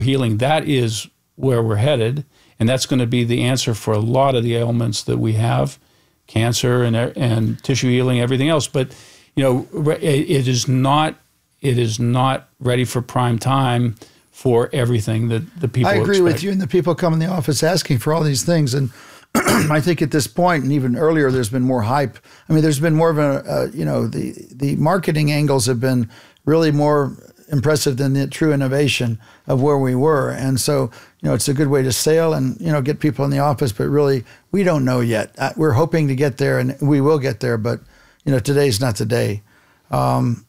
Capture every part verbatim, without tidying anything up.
healing. That is where we're headed, and that's going to be the answer for a lot of the ailments that we have, cancer and and tissue healing, everything else. But you know, it, it is not it is not ready for prime time for everything that the people I agree expect. with you, and the people come in the office asking for all these things, and I think at this point, and even earlier, there's been more hype. I mean, there's been more of a, uh, you know, the the marketing angles have been really more impressive than the true innovation of where we were. And so, you know, it's a good way to sail and, you know, get people in the office, but really, we don't know yet. Uh, we're hoping to get there, and we will get there, but, you know, today's not the day. Um,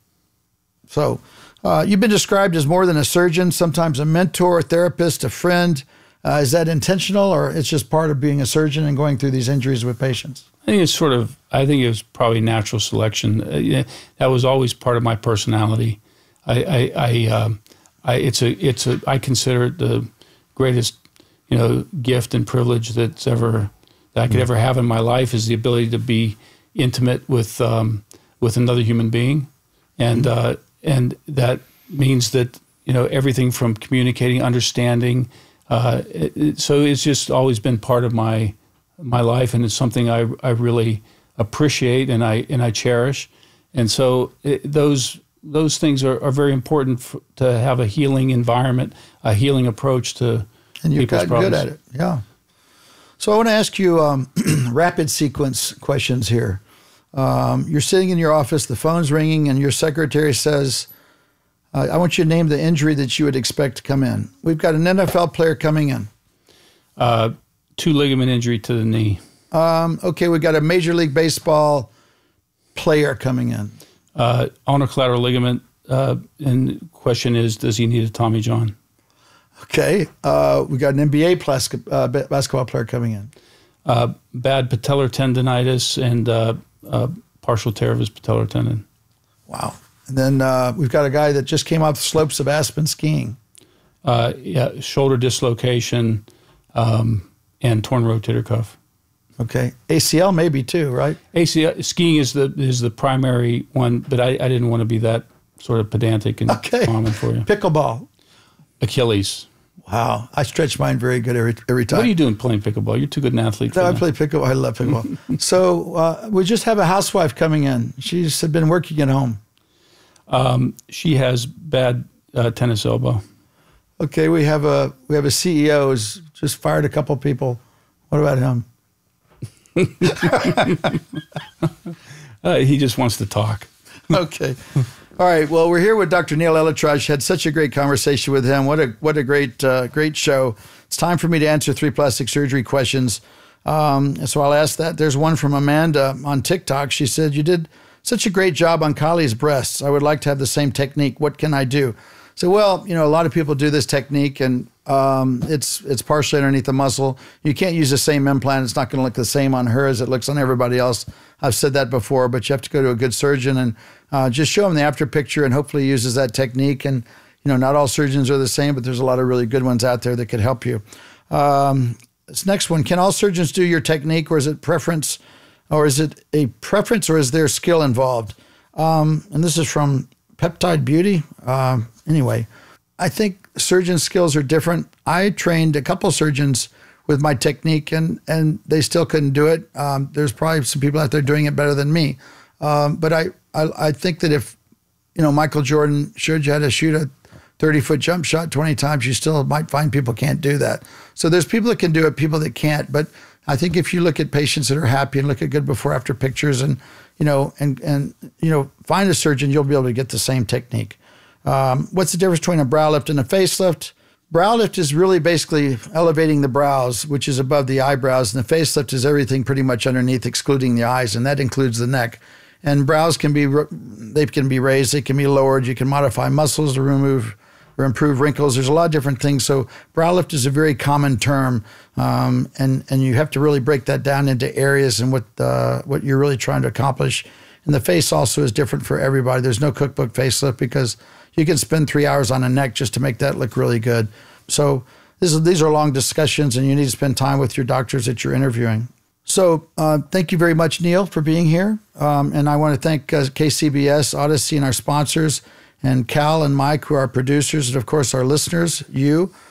so uh, you've been described as more than a surgeon, sometimes a mentor, a therapist, a friend. Uh, is that intentional, or it's just part of being a surgeon and going through these injuries with patients? I think it's sort of, I think it was probably natural selection. Uh, yeah, that was always part of my personality. I, I, I, um, I, it's a, it's a, I consider it the greatest, you know, gift and privilege that's ever, that I could ever have in my life, is the ability to be intimate with, um, with another human being. And, uh, and that means that, you know, everything from communicating, understanding, uh, it, it, so it's just always been part of my, my life. And it's something I, I really appreciate and I, and I cherish. And so it, those, Those things are, are very important for, to have a healing environment, a healing approach to and you've people's gotten problems. good at it, yeah. So I want to ask you um, rapid sequence questions here. Um, you're sitting in your office, the phone's ringing, and your secretary says, uh, I want you to name the injury that you would expect to come in. We've got an N F L player coming in. Uh, two ligament injury to the knee. Um, okay, we've got a Major League Baseball player coming in. Uh, ulnar collateral ligament, uh, and the question is, does he need a Tommy John? Okay, uh, we got an N B A plas- uh, basketball player coming in. Uh, bad patellar tendonitis and uh, uh, partial tear of his patellar tendon. Wow. And then uh, we've got a guy that just came off the slopes of Aspen skiing. Uh, yeah, shoulder dislocation um, and torn rotator cuff. Okay, A C L maybe too, right? A C L skiing is the is the primary one, but I, I didn't want to be that sort of pedantic and okay. common for you. Pickleball. Achilles. Wow, I stretch mine very good every every time. What are you doing playing pickleball? You're too good an athlete. No, for I that. play pickleball. I love pickleball. So uh, we just have a housewife coming in. She's been working at home. Um, she has bad uh, tennis elbow. Okay, we have a we have a C E O who's just fired a couple people. What about him? uh, he just wants to talk. Okay. All right. Well, we're here with Doctor Neil ElAttrache. Had such a great conversation with him. What a what a great uh, great show. It's time for me to answer three plastic surgery questions. Um, so I'll ask that. There's one from Amanda on TikTok. She said, "You did such a great job on Kylie's breasts. I would like to have the same technique. What can I do?" So, well, you know, a lot of people do this technique, and um, it's it's partially underneath the muscle. You can't use the same implant. It's not going to look the same on her as it looks on everybody else. I've said that before, but you have to go to a good surgeon and uh, just show him the after picture, and hopefully he uses that technique. And, you know, not all surgeons are the same, but there's a lot of really good ones out there that could help you. Um, this next one, can all surgeons do your technique, or is it preference, or is it a preference, or is there skill involved? Um, and this is from Peptide Beauty. Um, anyway, I think surgeon skills are different. I trained a couple surgeons with my technique, and and they still couldn't do it. Um, there's probably some people out there doing it better than me. Um, but I, I I think that if, you know, Michael Jordan showed you how to shoot a thirty-foot jump shot twenty times, you still might find people can't do that. So there's people that can do it, people that can't. But I think if you look at patients that are happy and look at good before after pictures, and you know, and and you know, find a surgeon, you'll be able to get the same technique. Um, what's the difference between a brow lift and a facelift? Brow lift is really basically elevating the brows, which is above the eyebrows, and the facelift is everything pretty much underneath, excluding the eyes, and that includes the neck. And brows can be they can be raised, they can be lowered. You can modify muscles to remove or improve wrinkles. There's a lot of different things. So brow lift is a very common term, um, and and you have to really break that down into areas and what uh, what you're really trying to accomplish. And the face also is different for everybody. There's no cookbook facelift because you can spend three hours on a neck just to make that look really good. So this is, these are long discussions, and you need to spend time with your doctors that you're interviewing. So uh, thank you very much, Neil, for being here. Um, and I want to thank uh, K C B S, Odyssey, and our sponsors. and Cal and Mike, who are producers, and of course our listeners, you.